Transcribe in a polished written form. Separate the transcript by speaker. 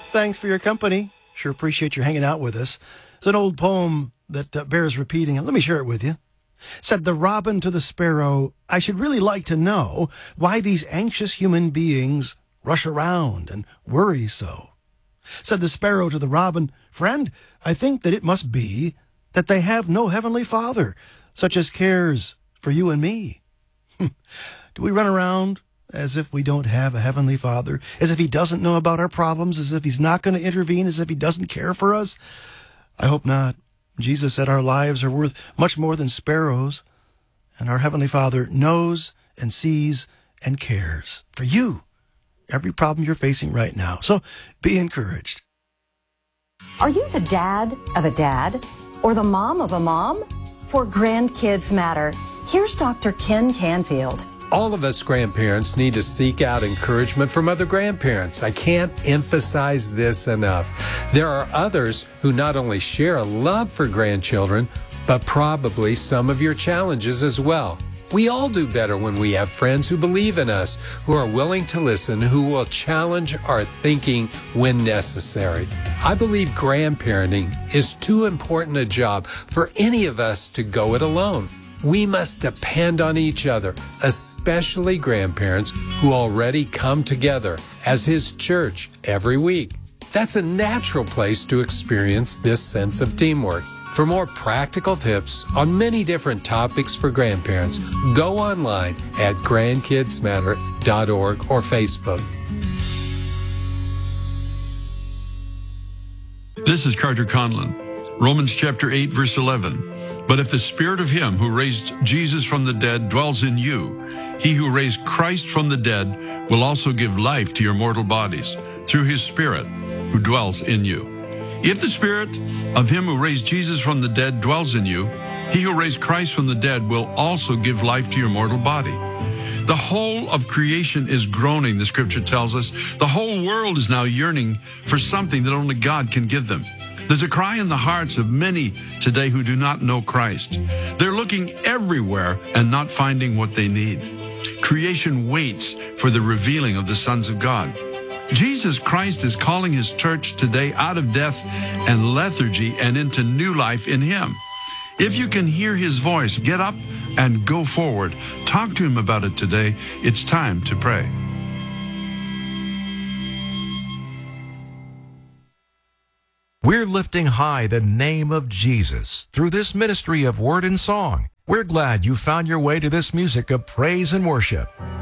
Speaker 1: Thanks for your company. Sure appreciate you hanging out with us. It's an old poem that bears repeating. Let me share it with you. Said the robin to the sparrow, I should really like to know why these anxious human beings rush around and worry so. Said the sparrow to the robin, friend, I think that it must be that they have no heavenly Father, such as cares for you and me. Do we run around as if we don't have a heavenly Father, as if he doesn't know about our problems, as if he's not going to intervene, as if he doesn't care for us? I hope not. Jesus said our lives are worth much more than sparrows, and our heavenly Father knows and sees and cares for you, every problem you're facing right now. So be encouraged.
Speaker 2: Are you the dad of a dad or the mom of a mom? For Grandkids Matter, here's Dr. Ken Canfield.
Speaker 3: All of us grandparents need to seek out encouragement from other grandparents. I can't emphasize this enough. There are others who not only share a love for grandchildren, but probably some of your challenges as well. We all do better when we have friends who believe in us, who are willing to listen, who will challenge our thinking when necessary. I believe grandparenting is too important a job for any of us to go it alone. We must depend on each other, especially grandparents who already come together as his church every week. That's a natural place to experience this sense of teamwork. For more practical tips on many different topics for grandparents, go online at grandkidsmatter.org or Facebook.
Speaker 4: This is Carter Conlon. Romans chapter 8, verse 11. But if the spirit of him who raised Jesus from the dead dwells in you, he who raised Christ from the dead will also give life to your mortal bodies through his spirit who dwells in you. If the spirit of him who raised Jesus from the dead dwells in you, he who raised Christ from the dead will also give life to your mortal body. The whole of creation is groaning, the scripture tells us. The whole world is now yearning for something that only God can give them. There's a cry in the hearts of many today who do not know Christ. They're looking everywhere and not finding what they need. Creation waits for the revealing of the sons of God. Jesus Christ is calling his church today out of death and lethargy and into new life in him. If you can hear his voice, get up and go forward. Talk to him about it today. It's time to pray.
Speaker 5: We're lifting high the name of Jesus through this ministry of word and song. We're glad you found your way to this music of praise and worship.